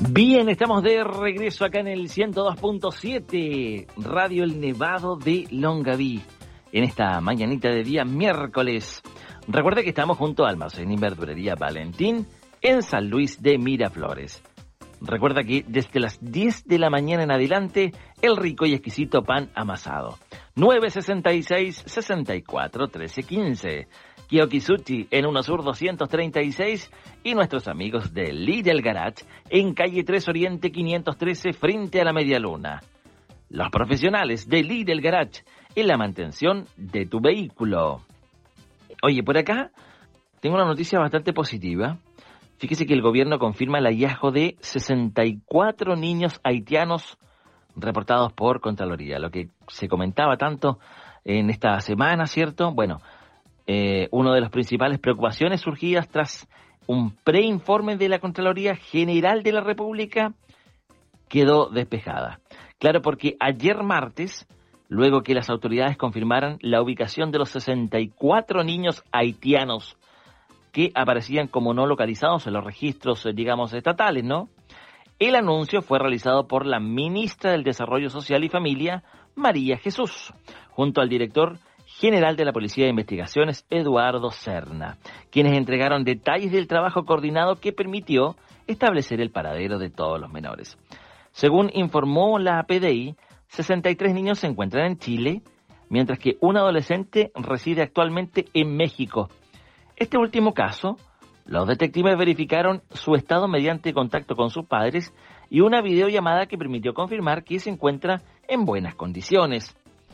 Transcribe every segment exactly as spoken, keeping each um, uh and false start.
Bien, estamos de regreso acá en el ciento dos punto siete, Radio El Nevado de Longaví, en esta mañanita de día miércoles. Recuerda que estamos junto al Almacén y Verdulería Valentín en San Luis de Miraflores. Recuerda que desde las diez de la mañana en adelante, el rico y exquisito pan amasado. nueve sesenta y seis, sesenta y cuatro, trece quince. Kiyokizuchi en Uno Sur doscientos treinta y seis y nuestros amigos de Lidl Garage en calle tres Oriente quinientos trece frente a la Media Luna. Los profesionales de Lidl Garage en la mantención de tu vehículo. Oye, por acá tengo una noticia bastante positiva. Fíjese que el gobierno confirma el hallazgo de sesenta y cuatro niños haitianos reportados por Contraloría. Lo que se comentaba tanto en esta semana, ¿cierto? Bueno, Eh, una de las principales preocupaciones surgidas tras un preinforme de la Contraloría General de la República quedó despejada. Claro, porque ayer martes, luego que las autoridades confirmaran la ubicación de los sesenta y cuatro niños haitianos que aparecían como no localizados en los registros, digamos, estatales, ¿no? El anuncio fue realizado por la ministra del Desarrollo Social y Familia, María Jesús, junto al director general de la Policía de Investigaciones, Eduardo Serna, quienes entregaron detalles del trabajo coordinado que permitió establecer el paradero de todos los menores. Según informó la P D I, sesenta y tres niños se encuentran en Chile, mientras que un adolescente reside actualmente en México. Este último caso, los detectives verificaron su estado mediante contacto con sus padres y una videollamada que permitió confirmar que se encuentra en buenas condiciones.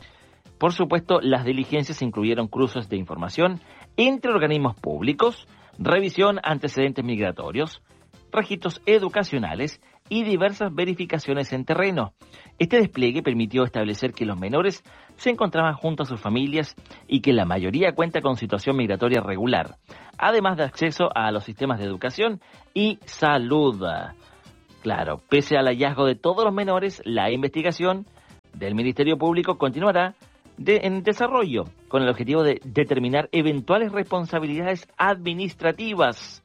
Por supuesto, las diligencias incluyeron cruces de información entre organismos públicos, revisión antecedentes migratorios, registros educacionales y diversas verificaciones en terreno. Este despliegue permitió establecer que los menores se encontraban junto a sus familias y que la mayoría cuenta con situación migratoria regular, además de acceso a los sistemas de educación y salud. Claro, pese al hallazgo de todos los menores, la investigación del Ministerio Público continuará De, en desarrollo, con el objetivo de determinar eventuales responsabilidades administrativas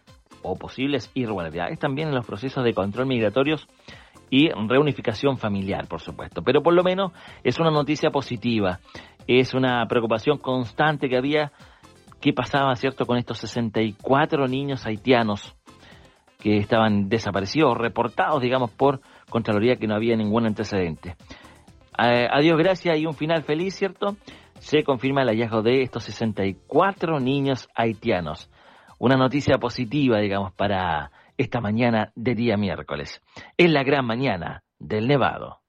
o posibles irregularidades también en los procesos de control migratorios y reunificación familiar, por supuesto. Pero por lo menos es una noticia positiva, es una preocupación constante que había, qué pasaba, ¿cierto?, con estos sesenta y cuatro niños haitianos que estaban desaparecidos, reportados, digamos, por Contraloría, que no había ningún antecedente. Eh, adiós, gracias y un final feliz, ¿cierto? Se confirma el hallazgo de estos sesenta y cuatro niños haitianos. Una noticia positiva, digamos, para esta mañana de día miércoles. Es la gran mañana del Nevado.